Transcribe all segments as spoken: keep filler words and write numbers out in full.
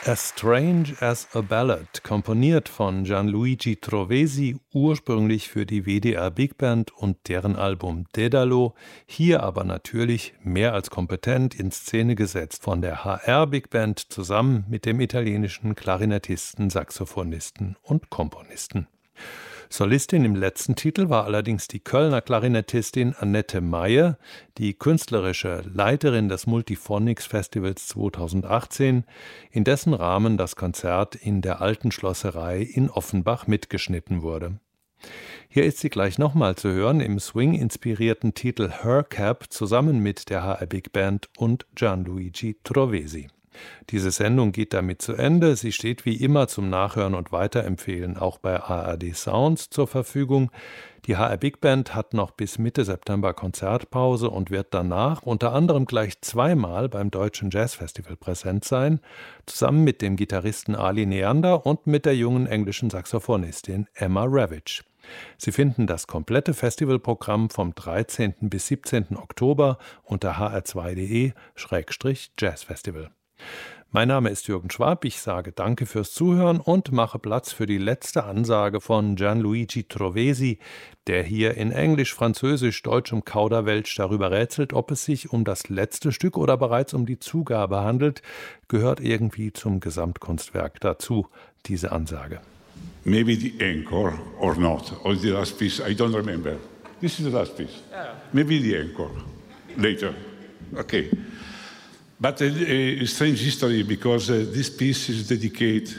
As Strange as a Ballad, komponiert von Gianluigi Trovesi, ursprünglich für die W D R Big Band und deren Album Daedalo, hier aber natürlich mehr als kompetent in Szene gesetzt von der H R Big Band zusammen mit dem italienischen Klarinettisten, Saxophonisten und Komponisten. Solistin im letzten Titel war allerdings die Kölner Klarinettistin Annette Meyer, die künstlerische Leiterin des Multiphonics Festivals zweitausendachtzehn, in dessen Rahmen das Konzert in der Alten Schlosserei in Offenbach mitgeschnitten wurde. Hier ist sie gleich nochmal zu hören im Swing-inspirierten Titel Her Cap zusammen mit der H R Big Band und Gianluigi Trovesi. Diese Sendung geht damit zu Ende. Sie steht wie immer zum Nachhören und Weiterempfehlen auch bei A R D Sounds zur Verfügung. Die H R Big Band hat noch bis Mitte September Konzertpause und wird danach unter anderem gleich zweimal beim Deutschen Jazzfestival präsent sein, zusammen mit dem Gitarristen Ali Neander und mit der jungen englischen Saxophonistin Emma Ravitch. Sie finden das komplette Festivalprogramm vom dreizehnten bis siebzehnten Oktober unter h r zwei punkt d e Schrägstrich Jazzfestival. Mein Name ist Jürgen Schwab, ich sage danke fürs Zuhören und mache Platz für die letzte Ansage von Gianluigi Trovesi, der hier in Englisch, Französisch, Deutschem Kauderwelsch darüber rätselt, ob es sich um das letzte Stück oder bereits um die Zugabe handelt, gehört irgendwie zum Gesamtkunstwerk dazu, diese Ansage. Maybe the encore or not, or the last piece, I don't remember. This is the last piece. Yeah. Maybe the encore, later. Okay. But a, a strange history because uh, this piece is dedicated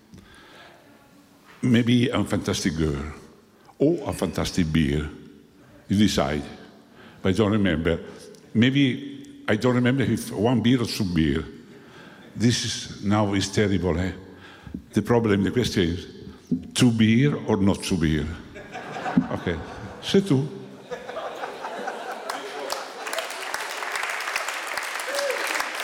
maybe a fantastic girl or a fantastic beer. You decide. But I don't remember. Maybe I don't remember if one beer or two beer. This is now is terrible. Eh? The problem, the question is, two beer or not two beer? Okay, c'est tout.